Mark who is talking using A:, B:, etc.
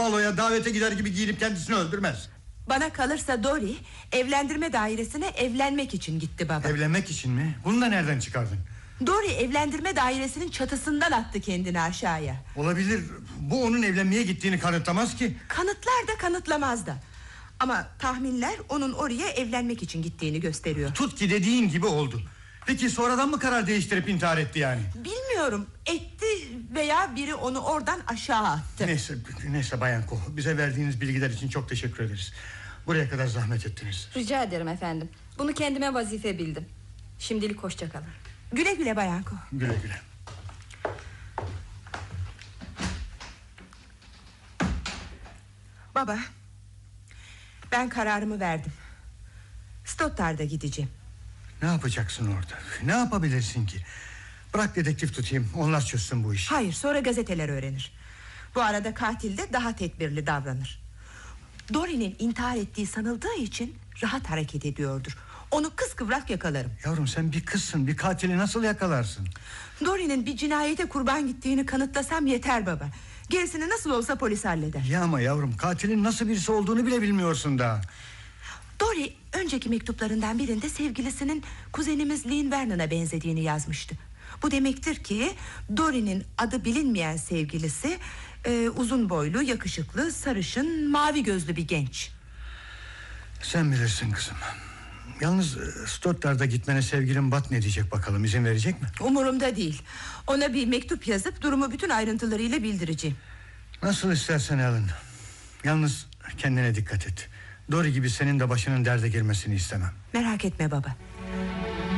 A: baloya, davete gider gibi giyinip kendisini öldürmez.
B: Bana kalırsa Dory evlendirme dairesine evlenmek için gitti baba.
A: Evlenmek için mi? Bunu da nereden çıkardın?
B: Dory evlendirme dairesinin çatısından attı kendini aşağıya.
A: Olabilir. Bu onun evlenmeye gittiğini kanıtlamaz ki.
B: Kanıtlar da kanıtlamaz da. Ama tahminler onun oraya evlenmek için gittiğini gösteriyor.
A: Tut ki dediğin gibi oldu. Peki sonradan mı karar değiştirip intihar etti yani?
B: Bilmiyorum, etti veya biri onu oradan aşağı attı.
A: Neyse Bayan Koh, bize verdiğiniz bilgiler için çok teşekkür ederiz. Buraya kadar zahmet ettiniz.
C: Rica ederim efendim. Bunu kendime vazife bildim. Şimdilik hoşça kalın.
B: Güle güle Bayan Koh.
A: Güle güle.
B: Baba, ben kararımı verdim. Stoddard'a gideceğim.
A: Ne yapacaksın orada? Ne yapabilirsin ki? Bırak dedektif tutayım, onlar çözsün bu işi.
B: Hayır, sonra gazeteler öğrenir. Bu arada katil de daha tedbirli davranır. Dory'nin intihar ettiği sanıldığı için rahat hareket ediyordur. Onu kıskıvrak yakalarım.
A: Yavrum sen bir kızsın, bir katili nasıl yakalarsın?
B: Dory'nin bir cinayete kurban gittiğini kanıtlasam yeter baba. Gerisini nasıl olsa polis halleder.
A: Ya ama yavrum, katilin nasıl birisi olduğunu bile bilmiyorsun daha.
B: Dory önceki mektuplarından birinde sevgilisinin kuzenimiz Lynn Vernon'a benzediğini yazmıştı. Bu demektir ki Dory'nin adı bilinmeyen sevgilisi uzun boylu, yakışıklı, sarışın, mavi gözlü bir genç.
A: Sen bilirsin kızım. Yalnız Stoddard'a gitmene sevgilin Bat ne diyecek bakalım, izin verecek mi?
B: Umurumda değil. Ona bir mektup yazıp durumu bütün ayrıntılarıyla bildireceğim.
A: Nasıl istersen Alan. Yalnız kendine dikkat et. Dory gibi senin de başının derde girmesini istemem.
B: Merak etme baba.